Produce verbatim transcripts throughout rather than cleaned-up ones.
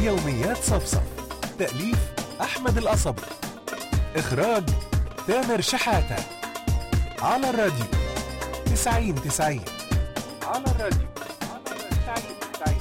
يوميات صفصف. تأليف أحمد القصبي، إخراج تامر شحاتة. على الراديو تسعين تسعين. على الراديو تسعين تسعين.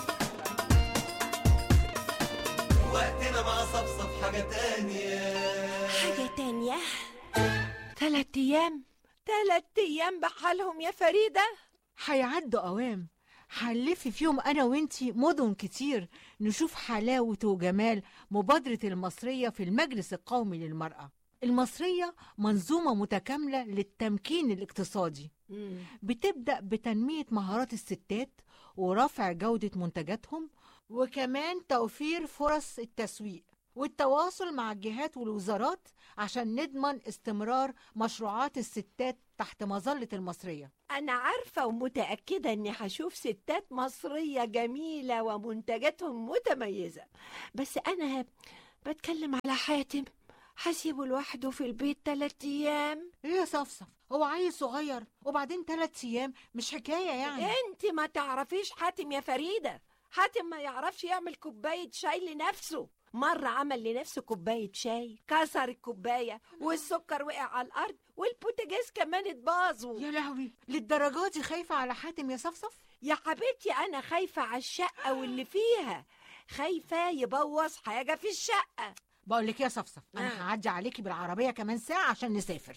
وقتنا مع صفصف حاجة تانية. حاجة تانية. تلات أيام تلات أيام بحالهم يا فريدة. هيعدوا أوام، هنلف فيهم أنا وإنتي مدن كتير نشوف حلاوة وجمال مبادرة المصرية في المجلس القومي للمرأة. المصرية منظومة متكاملة للتمكين الاقتصادي، بتبدأ بتنمية مهارات الستات ورفع جودة منتجاتهم، وكمان توفير فرص التسويق والتواصل مع الجهات والوزارات عشان نضمن استمرار مشروعات الستات تحت مظلة المصرية. أنا عارفة ومتأكدة إني هشوف ستات مصرية جميلة ومنتجاتهم متميزة، بس أنا بتكلم على حاتم. هسيبه لوحده في البيت تلات أيام. إيه يا صفصف، هو عيل صغير، وبعدين تلات أيام مش حكاية يعني. أنت ما تعرفيش حاتم يا فريدة. حاتم ما يعرفش يعمل كوباية شاي لنفسه. مرة عمل لنفسه كوباية شاي، كسر الكوباية والسكر وقع على الأرض والبوتاجاز كمان اتباظوا. يا لهوي، للدرجة دي خايفة على حاتم يا صفصف؟ يا حبيبتي أنا خايفة على الشقة واللي فيها، خايفة يبوظ حاجة في الشقة. بقول لك يا صفصف، أنا آه. هعدي عليكي بالعربية كمان ساعة عشان نسافر.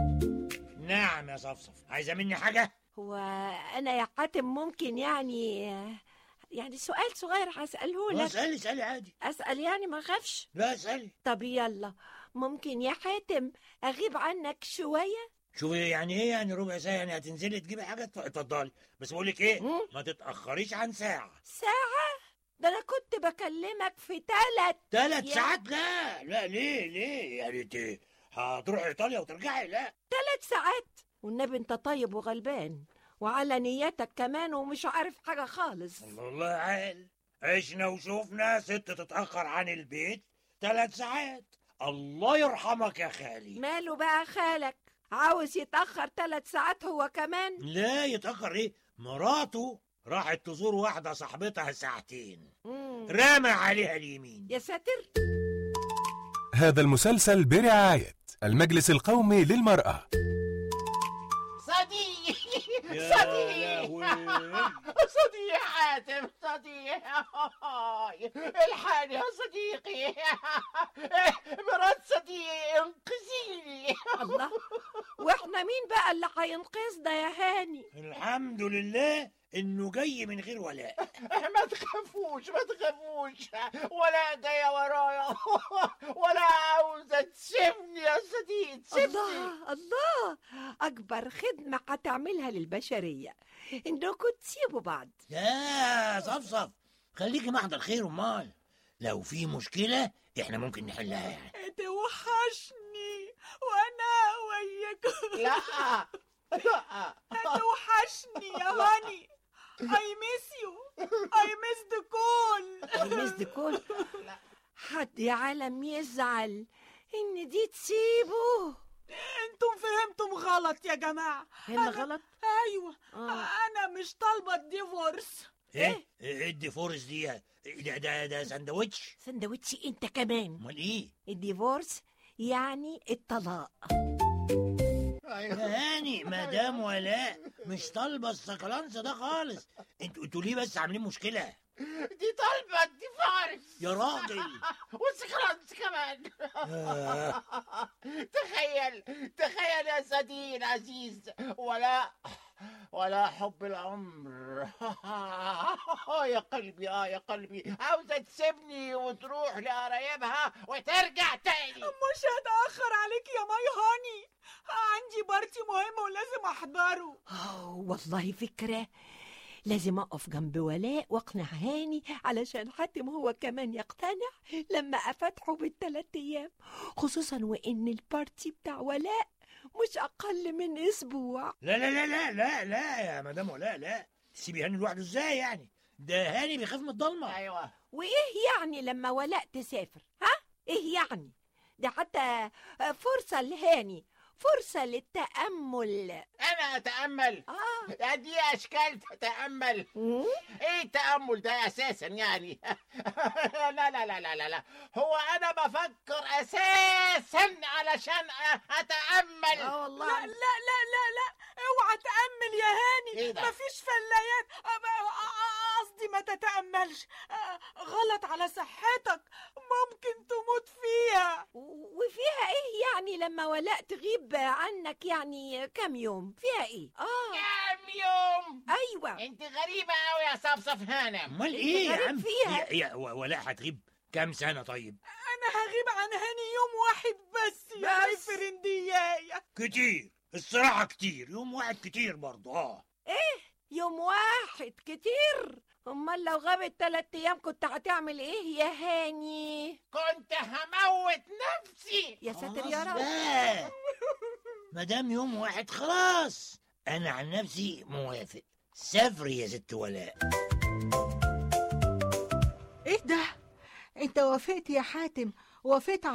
نعم يا صفصف، عايزة مني حاجة؟ هو أنا يا حاتم ممكن يعني يعني سؤال صغير هسأله لك؟ اسألي اسألي عادي. أسأل يعني ما خافش؟ لا اسألي. طب يلا، ممكن يا حاتم أغيب عنك شوية؟ شوفي يعني ايه يعني ربع ساعة؟ يعني هتنزلي تجيبي حاجة؟ اتفضلي، بس بقول لك ايه، مم. ما تتأخريش عن ساعة. ساعة؟ ده أنا كنت بكلمك في تلت ثلاث يا- ساعات؟ لا لا، ليه ليه يعني انت هتروحي ايطاليا وترجعي؟ لا تلت ساعات. والنبي أنت طيب وغلبان وعلى نياتك كمان ومش عارف حاجة خالص. والله عال، عشنا وشوفنا ست تتأخر عن البيت ثلاث ساعات. الله يرحمك يا خالي. ماله بقى خالك؟ عاوز يتأخر تلت ساعات هو كمان؟ لا يتأخر ايه، مراته راحت تزور واحدة صاحبتها ساعتين، مم. رمى عليها اليمين. يا ساتر. هذا المسلسل برعاية المجلس القومي للمرأة. صديق يا صديق لهوي. صديق حاتم، صديق الحقني يا صديقي، مرات صديق انقذيني. الله، واحنا مين بقى اللي هينقذنا يا هاني؟ الحمد لله انه جاي من غير ولاء. ما تخافوش ما تخافوش، ولا جاية ورايا ولا عاوزة تسيبني يا صديق، تسيبني. الله الله، أكبر خدمة هتعملها للبشرية إنكم تسيبوا بعض. لا صفصف، خليكي محضر خير. امال لو في مشكلة احنا ممكن نحلها يعني. توحشني وأنا وياك. لا لا توحشني يا هاني. I miss you. I miss the call. I miss the call. حد يا عالم يزعل إن دي تسيبه. انتم فهمتم غلط يا جماعة. فهمنا غلط؟ ايوه. آه. انا مش طالبة الديفورس. ايه ايه الديفورس دي؟ ده ده ده سندوتش. سندوتشي انت كمان. امال ايه؟ الديفورس يعني الطلاق. يا هاني مدام ولاء مش طالبه السكالانس ده خالص. انتوا انتوا ليه بس عاملين مشكله؟ دي طالبة الديفارس يا راجل. والسكرانس كمان. تخيل تخيل يا صديقي العزيز، ولا ولا حب العمر. يا قلبي اه يا قلبي، عاوزة تسيبني وتروح لقرايبها وترجع تاني. مش هتأخر عليك يا ماي هاني، عندي بارتي مهم ولازم احضره. أوه والله فكرة، لازم أقف جنب ولاء واقنع هاني علشان حاتم هو كمان يقتنع لما أفتحه بالثلاث أيام، خصوصا وإن البارتي بتاع ولاء مش أقل من أسبوع. لا لا لا لا لا لا يا مدام ولاء، لا تسيبي هاني لوحده ازاي يعني؟ ده هاني بيخاف من الضلمه. ايوه. وإيه يعني لما ولاء تسافر؟ ها؟ إيه يعني؟ ده حتى فرصة لهاني، فرصة للتأمل. انا اتامل؟ آه. دي اشكال تتامل. ايه التامل ده اساسا يعني؟ لا لا لا لا لا هو انا بفكر اساسا علشان اتامل. اه والله. لا لا لا لا لا اوعى تأمل يا هاني. إيه ده؟ مفيش فلايات. أ- أ- قصدي ما تتأملش. أ- غلط على صحتك، ممكن تموت فيها. و- وفيها ايه يعني لما ولاء تغيب عنك يعني كام يوم؟ فيها ايه؟ اه كام يوم؟ ايوه. انت غريبة قوي يا صفصف هانم. امال انت ايه يا غريب عم؟ فيها. يا يا و- ولا هتغيب كام سنه طيب؟ انا هغيب عن هاني يوم واحد بس يا بس؟ فرنديايا. كتير الصراحه، كتير. يوم واحد كتير برضه. اه يوم واحد كتير؟ امال لو غابت تلات ايام كنت هتعمل ايه يا هاني؟ كنت هموت نفسي. يا ساتر يا خلاص رب. بقى. مادام يوم واحد خلاص، انا عن نفسي موافق. سافري يا ست ولاء. ايه ده؟ انت وافقت يا حاتم؟ وافقت